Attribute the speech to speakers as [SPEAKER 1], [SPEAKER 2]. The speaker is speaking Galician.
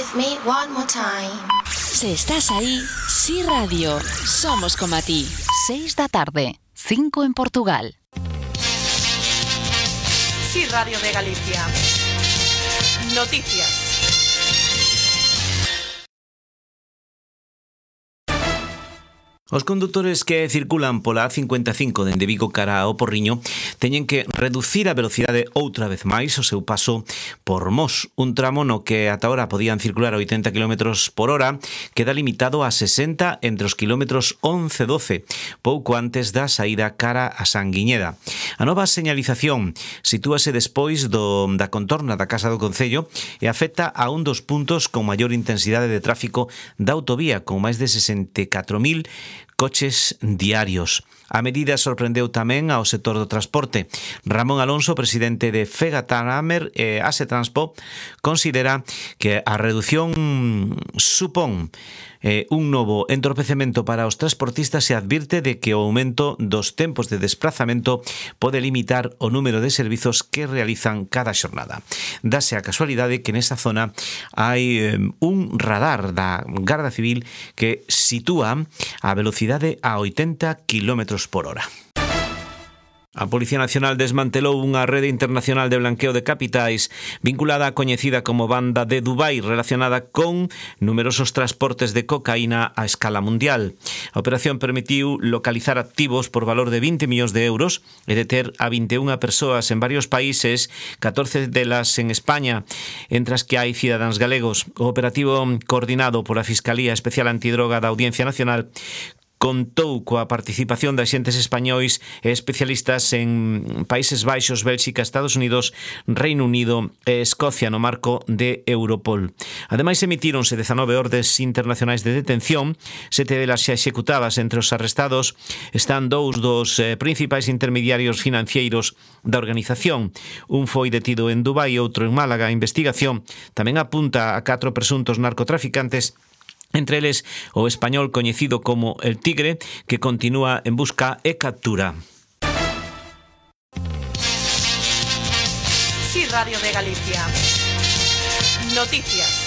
[SPEAKER 1] with me one more time.
[SPEAKER 2] Si estás ahí, Sí Radio. Somos como a ti. 6 da tarde, 5 en Portugal.
[SPEAKER 3] Sí Radio de Galicia. Noticias.
[SPEAKER 4] Os condutores que circulan pola A55 dende Vigo cara ao Porriño teñen que reducir a velocidade outra vez máis o seu paso por Mos. Un tramo no que ata ahora podían circular a 80 km por hora queda limitado a 60 entre os kilómetros 11 e 12, pouco antes da saída cara a Sanguiñeda. A nova señalización sitúase despois da contorna da Casa do Concello e afecta a un dos puntos con maior intensidade de tráfico da autovía, con máis de 64.000 coches diarios. A medida sorprendeu tamén ao sector do transporte. Ramón Alonso, presidente de Fegatanamer e Ase Transpo, considera que a reducción supón un novo entorpecemento para os transportistas e advirte de que o aumento dos tempos de desplazamento pode limitar o número de servizos que realizan cada xornada. Dase a casualidade que nesa zona hai un radar da Garda Civil que sitúa a velocidade a 80 km por hora. A Policía Nacional desmantelou unha rede internacional de blanqueo de capitais vinculada á coñecida como Banda de Dubai, relacionada con numerosos transportes de cocaína a escala mundial. A operación permitiu localizar activos por valor de 20 millóns de euros e deter a 21 persoas en varios países, 14 delas en España, entre as que hai cidadáns galegos. O operativo coordinado pola Fiscalía Especial Antidroga da Audiencia Nacional contou coa participación de axentes españois e especialistas en Países Baixos, Bélxica, Estados Unidos, Reino Unido e Escocia no marco de Europol. Ademais, emitíronse 19 ordes internacionais de detención, 7 delas xa executadas. Entre os arrestados están dous dos principais intermediarios financeiros da organización. Un foi detido en Dubai e outro en Málaga. A investigación tamén apunta a 4 presuntos narcotraficantes, entre eles o español coñecido como El Tigre, que continúa en busca e captura.
[SPEAKER 3] Sí Radio de Galicia. Noticias.